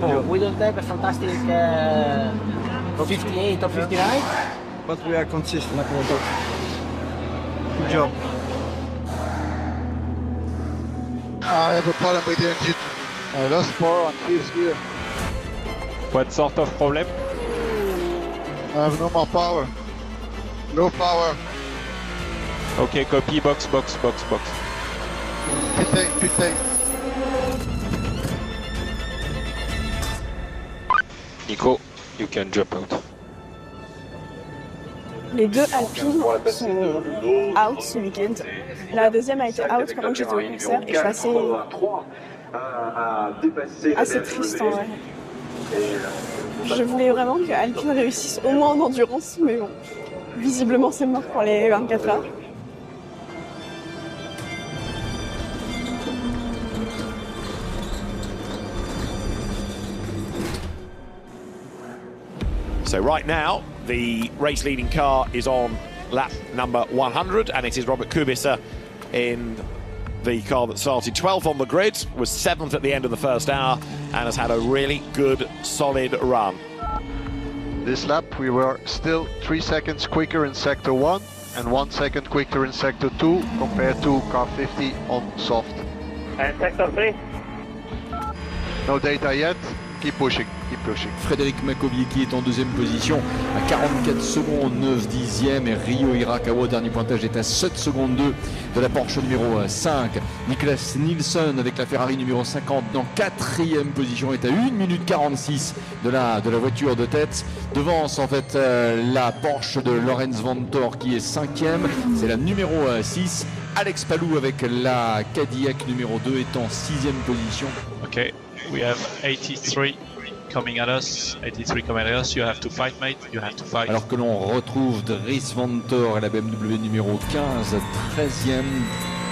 beautiful. We don't have a fantastic top 58, top 59. But we are consistent. Good job. I have a problem with the engine. I lost power on fifth gear. What sort of problem? I have no more power. Low power. Okay, copy, box. Pitting. Nico, you can jump out. Les deux Alpines sont out ce week-end. La deuxième a été out pendant que j'étais au concert et je suis assez triste en vrai. Je voulais vraiment que Alpine réussisse au moins en endurance, mais bon, visiblement c'est mort pour les 24 heures. So right now, the race-leading car is on lap number 100, and it is Robert Kubica in the car that started 12th on the grid, was 7th at the end of the first hour, and has had a really good, solid run. This lap we were still 3 seconds quicker in sector 1 and 1 second quicker in sector 2 compared to car 50 on soft. And sector 3? No data yet. Keep pushing. Frédéric Makoviecki est en deuxième position à 44 secondes 9 dixièmes et Ryo Hirakawa, dernier pointage, est à 7 secondes 2 de la Porsche numéro 5. Niklas Nielsen avec la Ferrari numéro 50 dans quatrième position est à 1 minute 46 de la voiture de tête. Devance en fait la Porsche de Lorenz Vanthoor qui est cinquième. C'est la numéro 6. Alex Palou avec la Cadillac numéro 2 est en sixième position. Okay, we have 83 coming at us. 83 coming at us. You have to fight, mate. You have to fight. Alors que l'on retrouve Dries Vanthoor à la BMW numéro 15, 13e.